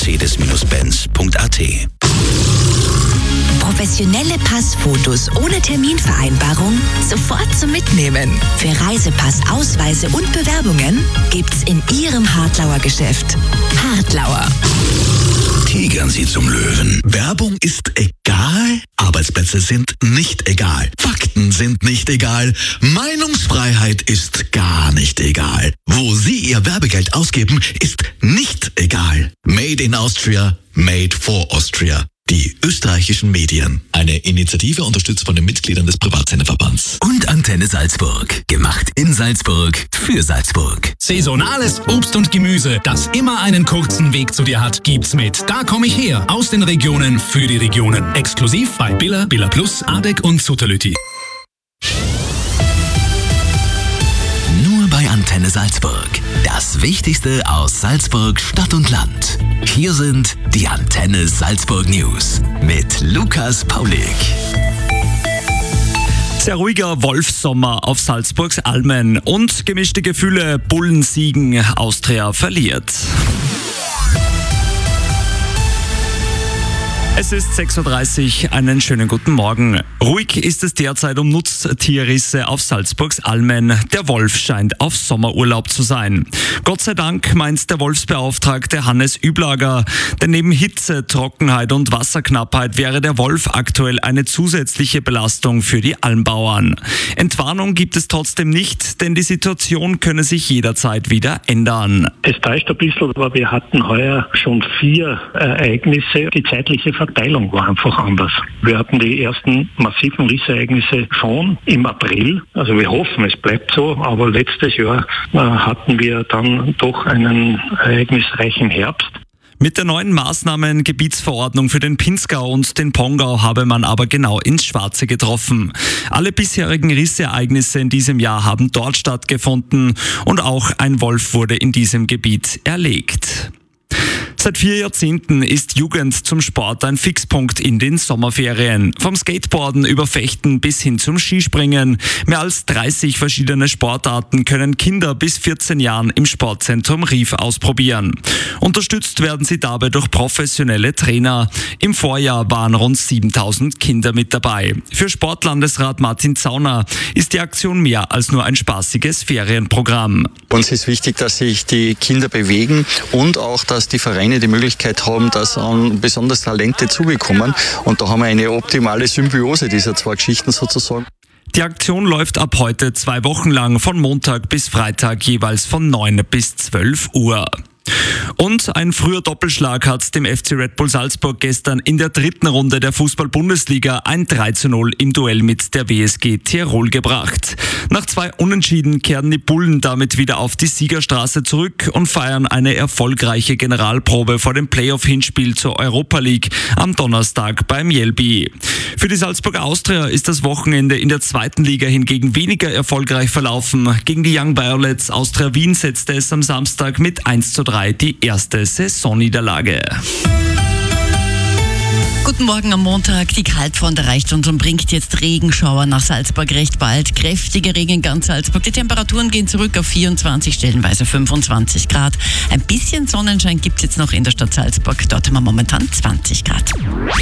Mercedes-Benz.at. Professionelle Passfotos ohne Terminvereinbarung sofort zum Mitnehmen. Für Reisepass, Ausweise und Bewerbungen gibt's in Ihrem Hartlauer Geschäft. Hartlauer. Tigern Sie zum Löwen. Werbung ist egal, Arbeitsplätze sind nicht egal, Fakten sind nicht egal, Meinungsfreiheit ist gar nicht egal. Wo Sie Ihr Werbegeld ausgeben, ist nicht egal. Made in Austria, made for Austria. Die österreichischen Medien. Eine Initiative unterstützt von den Mitgliedern des Privatsenderverbands. Und Antenne Salzburg. Gemacht in Salzburg für Salzburg. Saisonales Obst und Gemüse, das immer einen kurzen Weg zu dir hat, gibt's mit Da komm ich her. Aus den Regionen für die Regionen. Exklusiv bei Billa, Billa Plus, Adek und Sutterlüti. Nur bei Antenne Salzburg. Das Wichtigste aus Salzburg, Stadt und Land. Hier sind die Antenne Salzburg News mit Lukas Paulik. Sehr ruhiger Wolfssommer auf Salzburgs Almen und gemischte Gefühle, Bullen siegen, Austria verliert. Es ist 6.30 Uhr, einen schönen guten Morgen. Ruhig ist es derzeit um Nutztierrisse auf Salzburgs Almen. Der Wolf scheint auf Sommerurlaub zu sein. Gott sei Dank meint der Wolfsbeauftragte Hannes Üblager, denn neben Hitze, Trockenheit und Wasserknappheit wäre der Wolf aktuell eine zusätzliche Belastung für die Almbauern. Entwarnung gibt es trotzdem nicht, denn die Situation könne sich jederzeit wieder ändern. Es täuscht ein bisschen, aber wir hatten heuer schon 4 Ereignisse. Die zeitliche Verteilung war einfach anders. Wir hatten die ersten massiven Rissereignisse schon im April. Also wir hoffen, es bleibt so, aber letztes Jahr hatten wir dann doch einen ereignisreichen Herbst. Mit der neuen Maßnahmengebietsverordnung für den Pinzgau und den Pongau habe man aber genau ins Schwarze getroffen. Alle bisherigen Rissereignisse in diesem Jahr haben dort stattgefunden und auch ein Wolf wurde in diesem Gebiet erlegt. Seit 4 Jahrzehnten ist Jugend zum Sport ein Fixpunkt in den Sommerferien. Vom Skateboarden über Fechten bis hin zum Skispringen. Mehr als 30 verschiedene Sportarten können Kinder bis 14 Jahren im Sportzentrum Rief ausprobieren. Unterstützt werden sie dabei durch professionelle Trainer. Im Vorjahr waren rund 7.000 Kinder mit dabei. Für Sportlandesrat Martin Zauner ist die Aktion mehr als nur ein spaßiges Ferienprogramm. Uns ist wichtig, dass sich die Kinder bewegen und auch, dass die Vereine die Möglichkeit haben, dass an besonders Talente zubekommen. Und da haben wir eine optimale Symbiose dieser 2 Geschichten sozusagen. Die Aktion läuft ab heute 2 Wochen lang von Montag bis Freitag jeweils von 9 bis 12 Uhr. Und ein früher Doppelschlag hat dem FC Red Bull Salzburg gestern in der 3. Runde der Fußball-Bundesliga ein 3:0 im Duell mit der WSG Tirol gebracht. Nach 2 Unentschieden kehren die Bullen damit wieder auf die Siegerstraße zurück und feiern eine erfolgreiche Generalprobe vor dem Playoff-Hinspiel zur Europa League am Donnerstag beim Mjällby. Für die Salzburger Austria ist das Wochenende in der 2. Liga hingegen weniger erfolgreich verlaufen. Gegen die Young Violets Austria Wien setzte es am Samstag mit 1:3 die erste Saisonniederlage. Guten Morgen am Montag. Die Kaltfront erreicht uns und bringt jetzt Regenschauer nach Salzburg recht bald. Kräftiger Regen in ganz Salzburg. Die Temperaturen gehen zurück auf 24, stellenweise 25 Grad. Ein bisschen Sonnenschein gibt es jetzt noch in der Stadt Salzburg. Dort haben wir momentan 20 Grad.